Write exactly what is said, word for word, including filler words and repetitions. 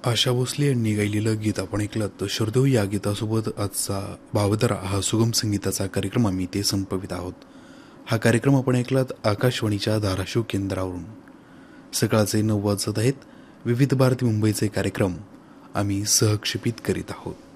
आशा भोसले यांनी गायलेलं गीत आपण ऐकलं. तर श्रोतेहो, या गीतासोबत आजचा भावदरा हा सुगम संगीताचा कार्यक्रम आम्ही ते संपवित आहोत. हा कार्यक्रम आपण ऐकलात आकाशवाणीच्या धाराशिव केंद्रावरून. सकाळचे नऊ वाजत आहेत. विविध भारती मुंबईचे कार्यक्रम आम्ही सहक्षेपित करीत आहोत.